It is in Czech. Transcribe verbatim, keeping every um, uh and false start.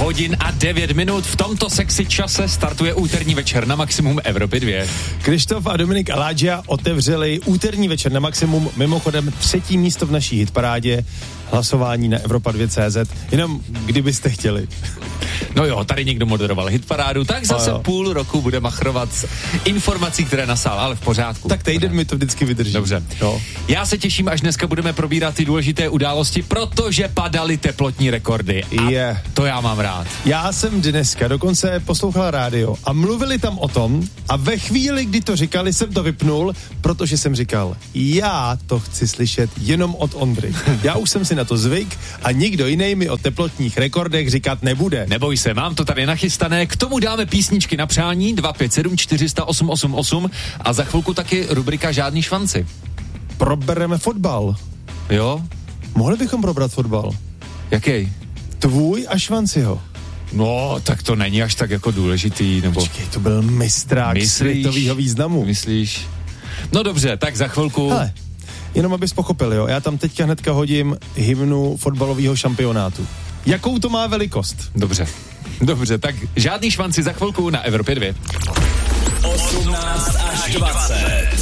hodin a devět minut. V tomto sexy čase startuje úterní večer na Maximum Evropy dva. Krištof a Dominik Aladžia otevřeli úterní večer na Maximum, mimochodem třetí místo v naší hitparádě, hlasování na Evropa dva tečka cé zet, jenom kdybyste chtěli. No jo, tady někdo moderoval hitparádu, tak zase půl roku bude machrovat informací, které nasál, ale v pořádku. Tak týden mi to vždycky vydrží. Dobře. Jo. Já se těším, až dneska budeme probírat ty důležité události, protože padaly teplotní rekordy. A yeah. to já mám rád. Já jsem dneska dokonce poslouchal rádio a mluvili tam o tom a ve chvíli, kdy to říkali, jsem to vypnul, protože jsem říkal, já to chci slyšet jenom od Ondry. Já už jsem si na to zvyk a nikdo jiný mi o teplotních rekordech říkat nebude. Neboj se, mám to tady nachystané, k tomu dáme písničky na přání dva pět sedm čtyři nula osm osm osm a za chvilku taky rubrika Žádný švanci. Probereme fotbal. Jo? Mohli bychom probrat fotbal. Jaký? Tvůj a Švanciho. No, tak to není až tak jako důležitý, nebo... Počkej, to byl mistrák světovýho významu. Myslíš? No dobře, tak za chvilku... Hele, jenom abys pochopil, jo, já tam teďka hnedka hodím hymnu fotbalového šampionátu. Jakou to má velikost? Dobře, dobře, tak žádný švanci za chvilku na Evropě dva. osmnáct až dvacet